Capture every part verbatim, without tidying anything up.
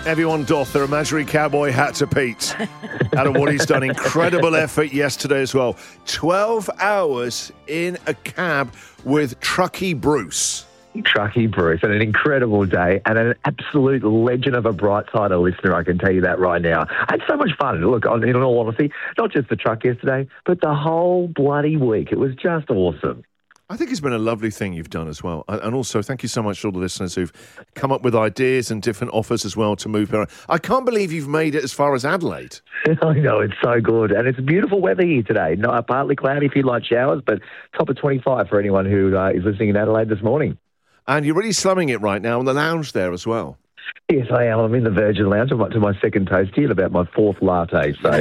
Everyone doth their imaginary cowboy hat to Pete. Out of what he's done. Incredible effort yesterday as well. twelve hours in a cab with Truckee Bruce. Truckee Bruce, and an incredible day, and an absolute legend of a Brightsider listener, I can tell you that right now. I had so much fun. Look, in all honesty, not just the truck yesterday, but the whole bloody week. It was just awesome. I think it's been a lovely thing you've done as well. And also, thank you so much to all the listeners who've come up with ideas and different offers as well to move around. I can't believe you've made it as far as Adelaide. I know, it's so good. And it's beautiful weather here today. Not partly cloudy, a few light showers, but top of twenty-five for anyone who uh, is listening in Adelaide this morning. And you're really slumming it right now in the lounge there as well. Yes, I am. I'm in the Virgin Lounge. I'm up to my second toast here, about my fourth latte. So.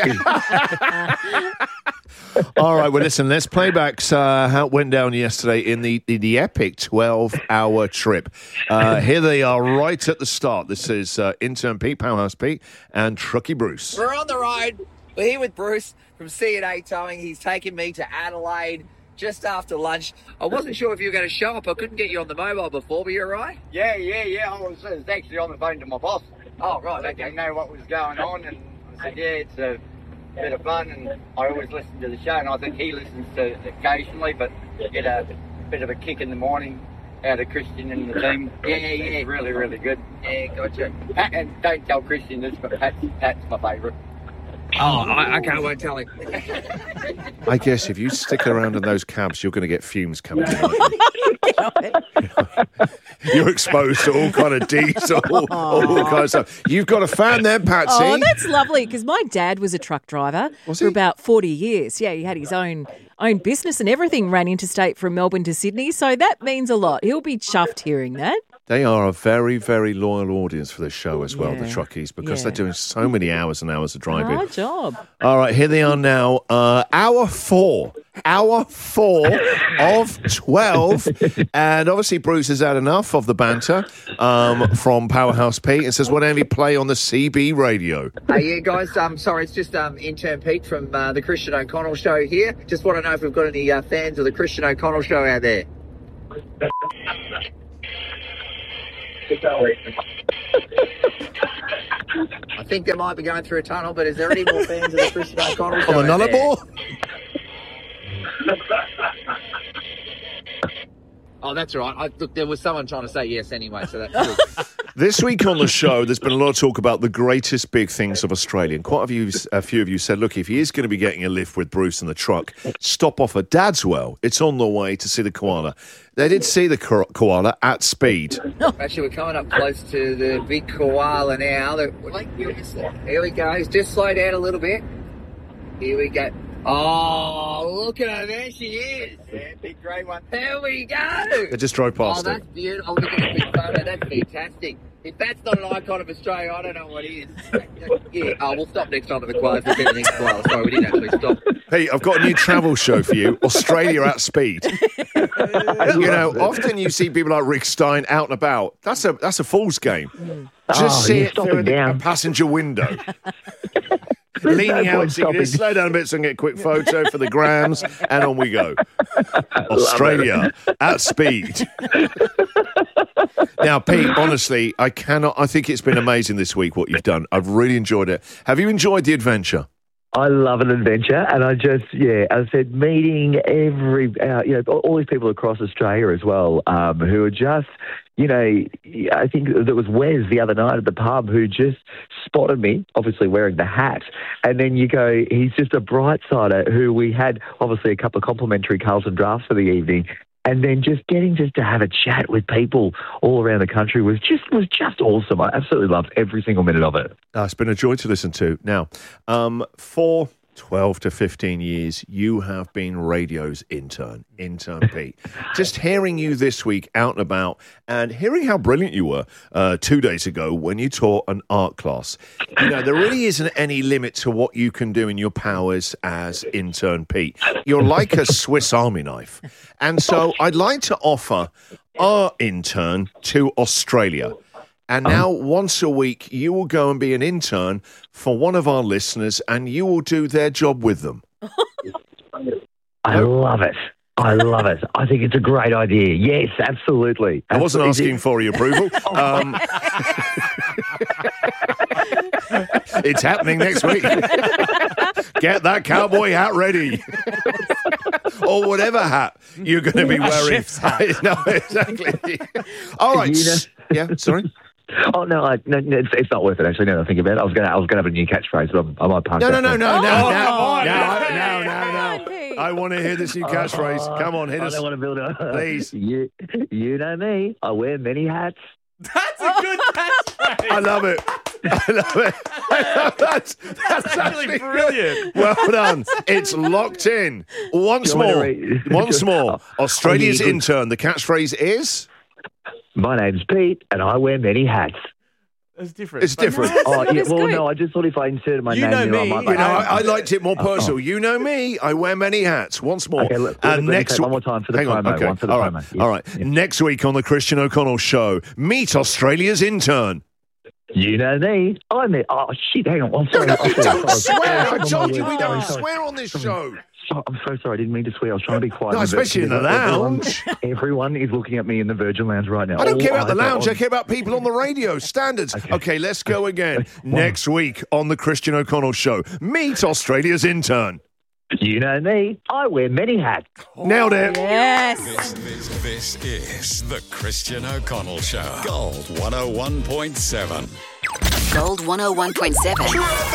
All right, well, listen, let's play back uh, how it went down yesterday in the, the, the epic twelve-hour trip. Uh, here they are right at the start. This is uh, Intern Pete, Powerhouse Pete, and Truckee Bruce. We're on the road. We're here with Bruce from C and A Towing. He's taken me to Adelaide just after lunch. I wasn't sure if you were going to show up. I couldn't get you on the mobile before, but you're right. Yeah, yeah, yeah. I was, I was actually on the phone to my boss. Oh, right, I okay. didn't know what was going on, and I said, yeah, it's a bit of fun, and I always listen to the show, and I think he listens to it occasionally, but get a bit of a kick in the morning out of Christian and the team. Yeah, yeah, yeah. It's really, really good. Yeah, gotcha. Pat, and don't tell Christian this, but Pat's, Pat's my favourite. Oh, I, okay, I won't tell him. I guess if you stick around in those cabs, you're going to get fumes coming in. You're exposed to all kind of diesel, all, all kinds of stuff. You've got a fan there, Patsy. Oh, that's lovely, because my dad was a truck driver Was for he? about forty years. Yeah, he had his own own business and everything, ran interstate from Melbourne to Sydney, so that means a lot. He'll be chuffed hearing that. They are a very, very loyal audience for this show as well, Yeah. the Truckies, because Yeah. they're doing so many hours and hours of driving. Hard job. All right, here they are now. Uh, hour four. Hour four of twelve. And obviously, Bruce has had enough of the banter um, from Powerhouse Pete and says, whatever you play on the C B radio. Hey, yeah, guys, um, sorry, it's just um, Intern Pete from uh, the Christian O'Connell Show here. Just want to know if we've got any uh, fans of the Christian O'Connell Show out there. I think they might be going through a tunnel, but is there any more fans of the Christian O'Connell Show On the out there? Nullarbor? Oh, that's all right. I, look, there was someone trying to say yes anyway, so that's good. This week on the show, there's been a lot of talk about the greatest big things of Australia. And quite a few, a few of you said, look, if he is going to be getting a lift with Bruce in the truck, stop off at Dadswell. It's on the way to see the koala. They did see the ko- koala at speed. Actually, we're coming up close to the big koala now. The- Like, here we go. He's just slowed down a little bit. Here we go. Oh, look at her. There she is. Yeah, big grey one. There we go. They just drove Oh, past that's it. beautiful. Oh, look at the big photo. That's fantastic. If that's not an icon of Australia, I don't know what is. Yeah. Oh, we'll stop next time to the koala. We'll see the next koala. Sorry, we didn't actually stop. Pete, I've got a new travel show for you, Australia at speed. You know, often you see people like Rick Stein out and about. That's a that's a fool's game. Just Oh, see you're it through stopping a, down. a passenger window. Leaning no out, point so you can just stopping. slow down a bit so I can get a quick photo for the grams, and on we go. Australia at speed. Now, Pete, honestly, I cannot. I think it's been amazing this week what you've done. I've really enjoyed it. Have you enjoyed the adventure? I love an adventure, and I just, yeah, as I said, meeting every, uh, you know, all these people across Australia as well, um, who are just, you know, I think there was Wes the other night at the pub who just spotted me, obviously wearing the hat, and then you go, he's just a bright sider who we had, obviously, a couple of complimentary Carlton drafts for the evening. And then just getting just to have a chat with people all around the country was just was just awesome. I absolutely loved every single minute of it. Uh, it's been a joy to listen to. Now, um, for twelve to fifteen years, you have been radio's intern, Intern Pete. Just hearing you this week out and about and hearing how brilliant you were uh, two days ago when you taught an art class. You know, there really isn't any limit to what you can do in your powers as Intern Pete. You're like a Swiss Army knife. And so I'd like to offer our intern to Australia. And now, once a week, you will go and be an intern for one of our listeners, and you will do their job with them. I love it. I love it. I think it's a great idea. Yes, absolutely. I wasn't Absolutely. asking for your approval. Um, It's happening next week. Get that cowboy hat ready. Or whatever hat you're going to be wearing. chef's hat. No, exactly. All right. You know- Yeah, sorry. Oh no, I, no, no, it's, it's not worth it. Actually, now that I think about it, I was going to, I was going to have a new catchphrase, but I'm, I might pass. No, that no, no, one. no, no, Oh, no, come on, no, Pete. no, no, no. Pete. I want to hear this new catchphrase. Come on, hit I us. don't want to build a. Please. You, you know me. I wear many hats. That's a good catchphrase. I love it. I love it. I love that. That's actually brilliant. Well done. It's locked in. Once Do you want more. me to read- Once more. Australia's Oh, yeah, good. intern. The catchphrase is? My name's Pete, and I wear many hats. It's different. It's different. Oh yeah, That's well good. no, I just thought if I inserted my You name, know in, I me, might. you You know, know, I, I liked it more personal. You know me. I wear many hats. Once more. Okay, look, let and me- let me next take one more time for the Hang on, promo. okay. One for the All right. promo. All Yeah, right. yeah. Next week on the Christian O'Connell Show, meet Australia's intern. You know me. I'm the. Oh shit! Hang on. I'm No, sorry. no, I'm you sorry. don't Sorry. swear. I Oh, told my you we word. don't Sorry. swear on this show. So- I'm so sorry. I didn't mean to swear. I was trying to be quiet. No, but especially in the everyone- lounge. Everyone is looking at me in the Virgin Lounge right now. I don't All care about the eyes are lounge. I on- care about people on the radio. Standards. Okay, Okay. let's go again. Next week on the Christian O'Connell Show, meet Australia's intern. You know me. I wear many hats. Nailed it. Yes. This, this, this is the Christian O'Connell Show. Gold one oh one point seven. Gold one oh one point seven.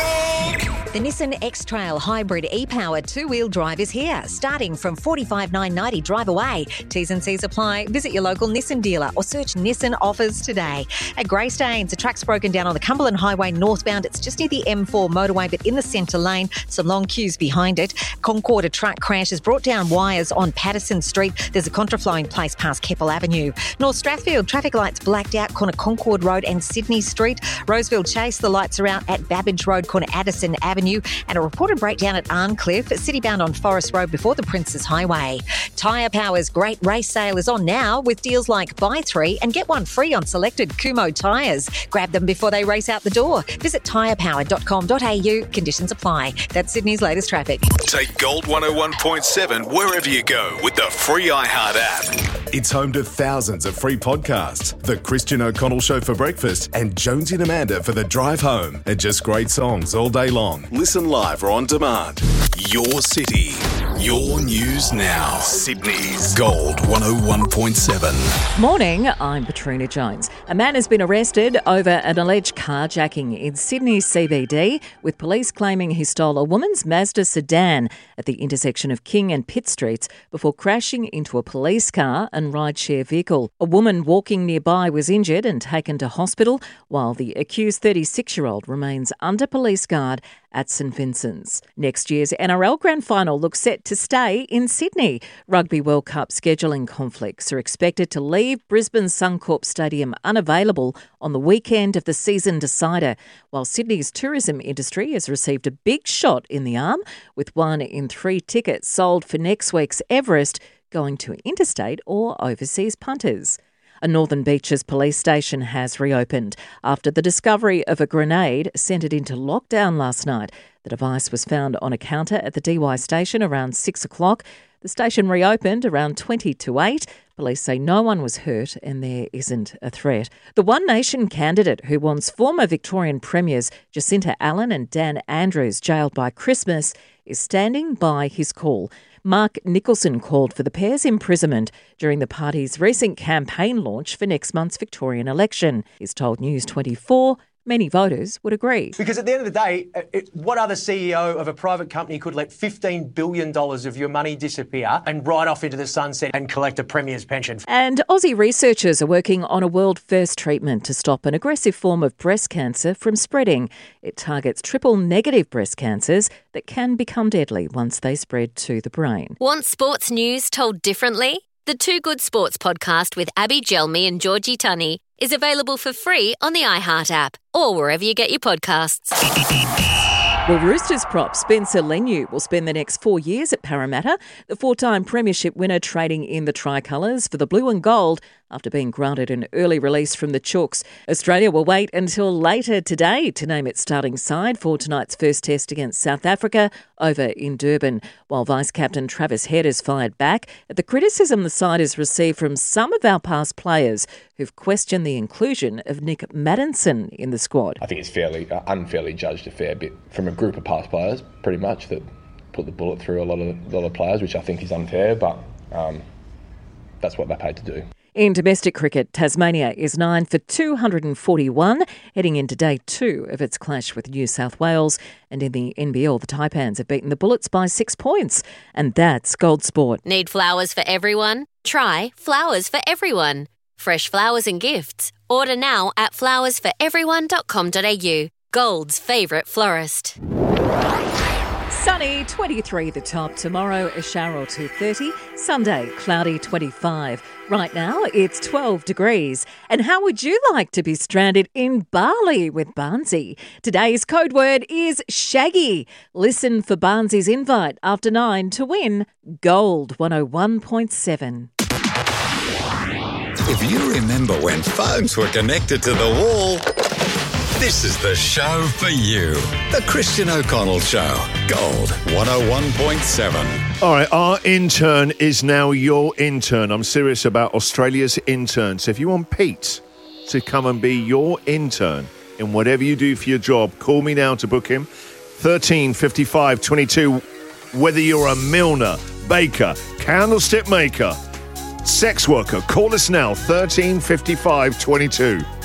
The Nissan X-Trail Hybrid e-Power two-wheel drive is here, starting from forty-five thousand nine hundred ninety drive away. T's and C's apply. Visit your local Nissan dealer or search Nissan offers today. At Greystanes, a truck's broken down on the Cumberland Highway northbound. It's just near the M four motorway, but in the centre lane. Some long queues behind it. Concord, a truck crash has brought down wires on Patterson Street. There's a contraflow in place past Keppel Avenue. North Strathfield, traffic lights blacked out, corner Concord Road and Sydney Street. Roseville Chase, the lights are out at Babbage Road, corner Addison Avenue. And a reported breakdown at Arncliffe, citybound on Forest Road before the Princes Highway. Tyre Power's great race sale is on now with deals like buy three and get one free on selected Kumho tyres. Grab them before they race out the door. Visit tyre power dot com dot a u. Conditions apply. That's Sydney's latest traffic. Take Gold one oh one point seven wherever you go with the free iHeart app. It's home to thousands of free podcasts. The Christian O'Connell Show for breakfast and Jonesy and Amanda for the drive home. And just great songs all day long. Listen live or on demand. Your city. Your news now. Sydney's Gold one oh one point seven. Morning, I'm Patrina Jones. A man has been arrested over an alleged carjacking in Sydney C B D, with police claiming he stole a woman's Mazda sedan at the intersection of King and Pitt Streets before crashing into a police car and rideshare vehicle. A woman walking nearby was injured and taken to hospital, while the accused thirty-six-year-old remains under police guard at St Vincent's. Next year's N R L Grand Final looks set to stay in Sydney. Rugby World Cup scheduling conflicts are expected to leave Brisbane Suncorp Stadium unavailable on the weekend of the season decider, while Sydney's tourism industry has received a big shot in the arm, with one in three tickets sold for next week's Everest going to interstate or overseas punters. A Northern Beaches police station has reopened after the discovery of a grenade sent it into lockdown last night. The device was found on a counter at the D Y station around six o'clock. The station reopened around twenty to eight. Police say no one was hurt and there isn't a threat. The One Nation candidate who wants former Victorian Premiers Jacinta Allen and Dan Andrews jailed by Christmas is standing by his call. Mark Nicholson called for the pair's imprisonment during the party's recent campaign launch for next month's Victorian election. He's told News twenty-four many voters would agree. Because at the end of the day, it, what other C E O of a private company could let fifteen billion dollars of your money disappear and ride off into the sunset and collect a premier's pension? And Aussie researchers are working on a world-first treatment to stop an aggressive form of breast cancer from spreading. It targets triple-negative breast cancers that can become deadly once they spread to the brain. Want sports news told differently? The Two Good Sports podcast with Abby Gelmi and Georgie Tunney is available for free on the iHeart app or wherever you get your podcasts. Well, Roosters prop Spencer Leniu will spend the next four years at Parramatta. The four-time premiership winner trading in the tricolours for the blue and gold after being granted an early release from the Chooks. Australia will wait until later today to name its starting side for tonight's first test against South Africa over in Durban, while Vice-Captain Travis Head has fired back at the criticism the side has received from some of our past players who've questioned the inclusion of Nick Maddinson in the squad. I think it's fairly uh, unfairly judged a fair bit from a group of past players, pretty much, that put the bullet through a lot of, lot of players, which I think is unfair, but um, that's what they're paid to do. In domestic cricket, Tasmania is nine for two hundred forty-one, heading into day two of its clash with New South Wales. And in the N B L, the Taipans have beaten the Bullets by six points. And that's Gold Sport. Need flowers for everyone? Try Flowers for Everyone. Fresh flowers and gifts. Order now at flowers for everyone dot com dot a u. Gold's favourite florist. Sunny, twenty-three the top. Tomorrow, a shower or two thirty. Sunday, cloudy, twenty-five. Right now, it's twelve degrees. And how would you like to be stranded in Bali with Barnsey? Today's code word is Shaggy. Listen for Barnsey's invite after nine to win Gold one oh one point seven. If you remember when phones were connected to the wall, this is the show for you. The Christian O'Connell Show. Gold one oh one point seven. All right, our intern is now your intern. I'm serious about Australia's intern. So if you want Pete to come and be your intern in whatever you do for your job, call me now to book him. thirteen fifty-five twenty-two. Whether you're a milliner, baker, candlestick maker, sex worker, call us now. thirteen fifty-five twenty-two.